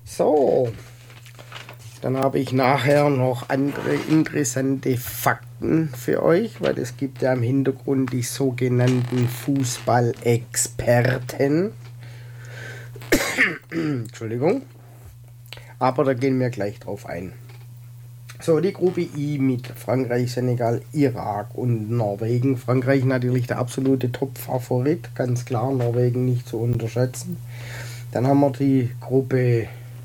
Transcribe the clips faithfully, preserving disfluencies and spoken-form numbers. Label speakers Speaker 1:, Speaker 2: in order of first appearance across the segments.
Speaker 1: So, dann habe ich nachher noch andere interessante Fakten für euch, weil es gibt ja im Hintergrund die sogenannten Fußballexperten. Entschuldigung, aber da gehen wir gleich drauf ein. So, die Gruppe I mit Frankreich, Senegal, Irak und Norwegen. Frankreich natürlich der absolute Top-Favorit, ganz klar, Norwegen nicht zu unterschätzen. Dann haben wir die Gruppe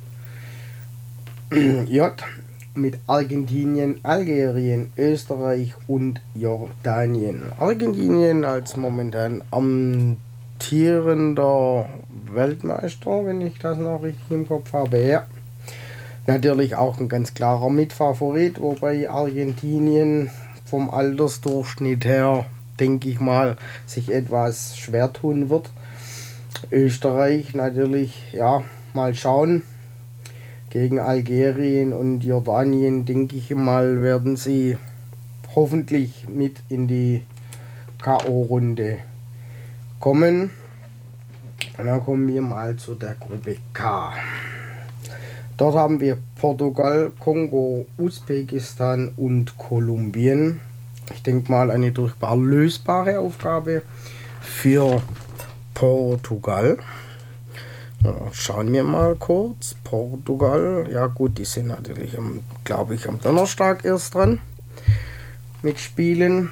Speaker 1: J mit Argentinien, Algerien, Österreich und Jordanien. Argentinien als momentan amtierender Weltmeister, wenn ich das noch richtig im Kopf habe, ja. Natürlich auch ein ganz klarer Mitfavorit, wobei Argentinien vom Altersdurchschnitt her, denke ich mal, sich etwas schwer tun wird. Österreich natürlich, ja, mal schauen. Gegen Algerien und Jordanien, denke ich mal, werden sie hoffentlich mit in die K O-Runde kommen. Und dann kommen wir mal zu der Gruppe K. Dort haben wir Portugal, Kongo, Usbekistan und Kolumbien. Ich denke mal eine durchbar lösbare Aufgabe für Portugal. Ja, schauen wir mal kurz. Portugal, ja gut, die sind natürlich, glaube ich, am Donnerstag erst dran mit Spielen.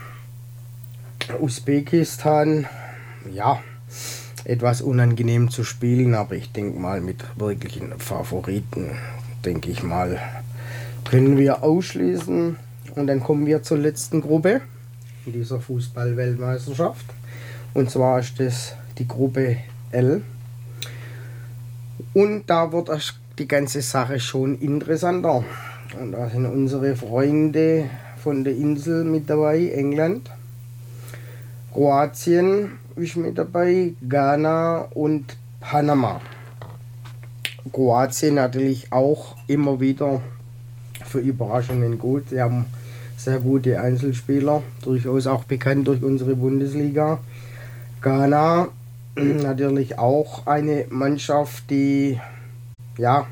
Speaker 1: Usbekistan, ja, etwas unangenehm zu spielen, aber ich denke mal mit wirklichen Favoriten, denke ich mal, können wir ausschließen. Und dann kommen wir zur letzten Gruppe in dieser Fußball-Weltmeisterschaft. Und zwar ist das die Gruppe L. Und da wird die ganze Sache schon interessanter. Und da sind unsere Freunde von der Insel mit dabei, England, Kroatien ist mit dabei, Ghana und Panama. Kroatien natürlich auch immer wieder für Überraschungen gut. Sie haben sehr gute Einzelspieler, durchaus auch bekannt durch unsere Bundesliga. Ghana natürlich auch eine Mannschaft, die ja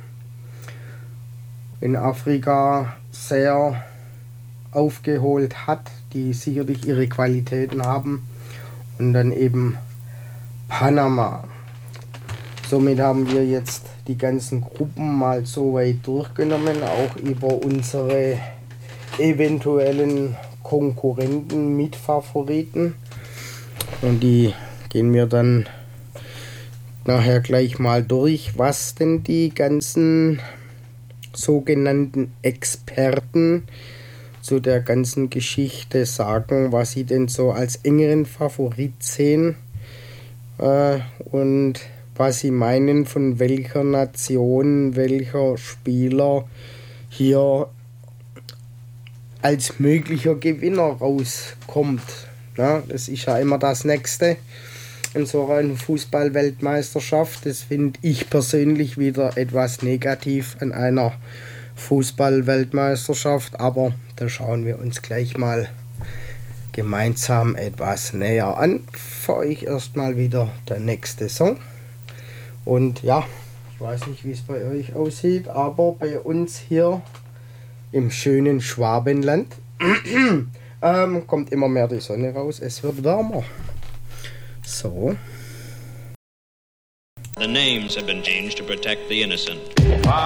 Speaker 1: in Afrika sehr aufgeholt hat, die sicherlich ihre Qualitäten haben. Und dann eben Panama. Somit haben wir jetzt die ganzen Gruppen mal so weit durchgenommen, auch über unsere eventuellen Konkurrenten, Mitfavoriten. Und die gehen wir dann nachher gleich mal durch, was denn die ganzen sogenannten Experten zu der ganzen Geschichte sagen, was sie denn so als engeren Favorit sehen äh, und was sie meinen, von welcher Nation, welcher Spieler hier als möglicher Gewinner rauskommt. Ja, das ist ja immer das Nächste in so einer Fußball-Weltmeisterschaft. Das finde ich persönlich wieder etwas negativ an einer Fußball-Weltmeisterschaft, aber da schauen wir uns gleich mal gemeinsam etwas näher an. Für euch erstmal wieder der nächste Song. Und ja, ich weiß nicht, wie es bei euch aussieht, aber bei uns hier im schönen Schwabenland ähm, kommt immer mehr die Sonne raus. Es wird wärmer. So.
Speaker 2: The names have been changed to protect the innocent.